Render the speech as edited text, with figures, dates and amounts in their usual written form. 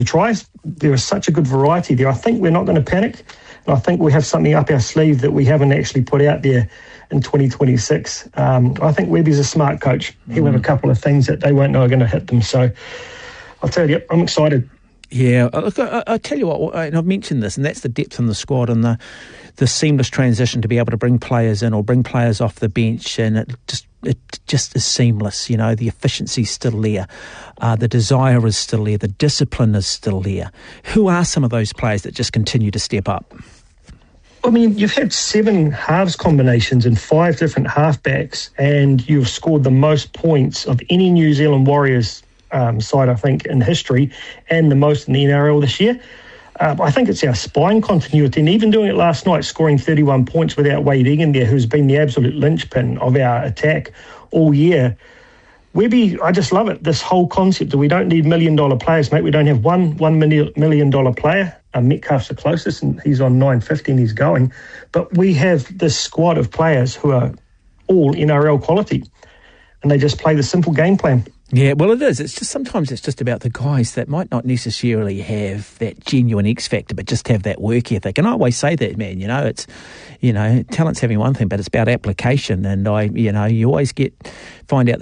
tries. There is such a good variety there. I think we're not going to panic, and I think we have something up our sleeve that we haven't actually put out there in 2026. I think Webby's a smart coach. He'll have a couple of things that they won't know are going to hit them. So I'll tell you, I'm excited. Yeah, look, I tell you what, and I've mentioned this, and that's the depth in the squad and the seamless transition to be able to bring players in or bring players off the bench, and it just is seamless. You know, the efficiency's still there, the desire is still there, the discipline is still there. Who are some of those players that just continue to step up? I mean, you've had 7 halves combinations and 5 different halfbacks, and you've scored the most points of any New Zealand Warriors side, I think, in history, and the most in the NRL this year. I think it's our spine continuity, and even doing it last night, scoring 31 points without Wade Egan there, who's been the absolute linchpin of our attack all year. Webby, I just love it, this whole concept that we don't need $1 million players, mate. We don't have one $1 million player. Metcalf's the closest, and he's on 950 and he's going. But we have this squad of players who are all NRL quality, and they just play the simple game plan. Yeah, well, it is. It's just sometimes it's just about the guys that might not necessarily have that genuine X factor, but just have that work ethic. And I always say that, man. It's talent's having one thing, but it's about application. And you always find out